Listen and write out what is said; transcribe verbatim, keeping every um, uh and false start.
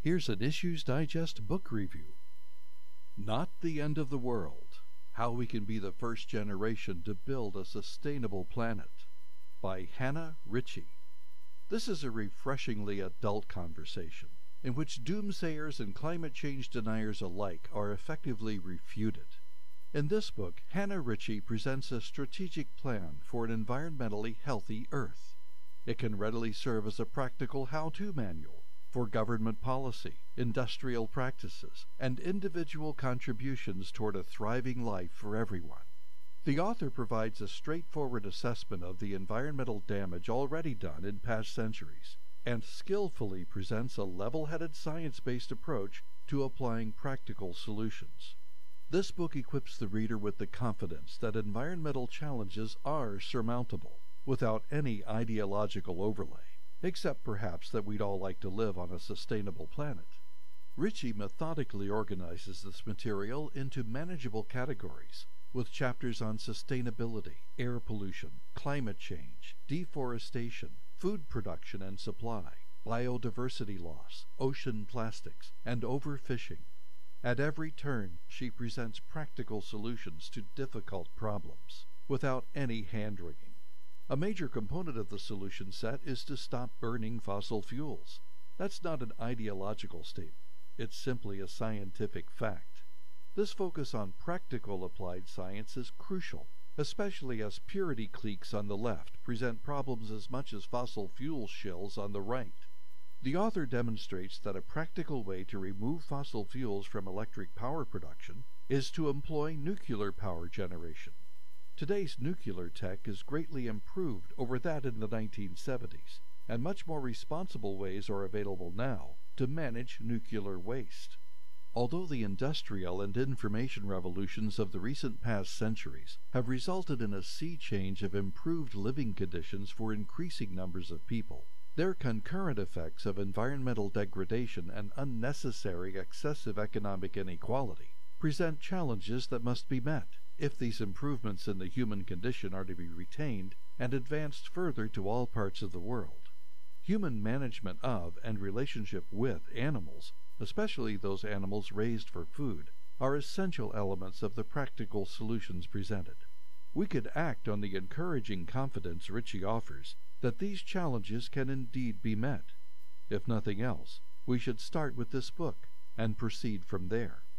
Here's an Issues Digest book review. Not the End of the World: How We Can Be the First Generation to Build a Sustainable Planet, by Hannah Ritchie. This is a refreshingly adult conversation in which doomsayers and climate change deniers alike are effectively refuted. In this book, Hannah Ritchie presents a strategic plan for an environmentally healthy Earth. It can readily serve as a practical how-to manual for government policy, industrial practices, and individual contributions toward a thriving life for everyone. The author provides a straightforward assessment of the environmental damage already done in past centuries, and skillfully presents a level-headed science-based approach to applying practical solutions. This book equips the reader with the confidence that environmental challenges are surmountable, without any ideological overlay, except perhaps that we'd all like to live on a sustainable planet. Ritchie methodically organizes this material into manageable categories, with chapters on sustainability, air pollution, climate change, deforestation, food production and supply, biodiversity loss, ocean plastics, and overfishing. At every turn, she presents practical solutions to difficult problems, without any hand-wringing. A major component of the solution set is to stop burning fossil fuels. That's not an ideological statement. It's simply a scientific fact. This focus on practical applied science is crucial, especially as purity cliques on the left present problems as much as fossil fuel shills on the right. The author demonstrates that a practical way to remove fossil fuels from electric power production is to employ nuclear power generation. Today's nuclear tech is greatly improved over that in the nineteen seventies, and much more responsible ways are available now to manage nuclear waste. Although the industrial and information revolutions of the recent past centuries have resulted in a sea change of improved living conditions for increasing numbers of people, their concurrent effects of environmental degradation and unnecessary excessive economic inequality present challenges that must be met if these improvements in the human condition are to be retained and advanced further to all parts of the world. Human management of and relationship with animals, especially those animals raised for food, are essential elements of the practical solutions presented. We could act on the encouraging confidence Ritchie offers that these challenges can indeed be met. If nothing else, we should start with this book and proceed from there.